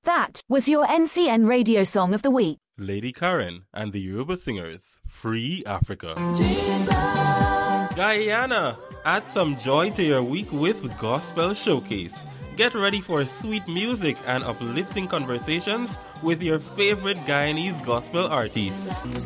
That was your NCN radio song of the week. Lady Karen and the Yoruba Singers, Free Africa. Jesus. Guyana, add some joy to your week with Gospel Showcase. Get ready for sweet music and uplifting conversations with your favorite Guyanese gospel artists.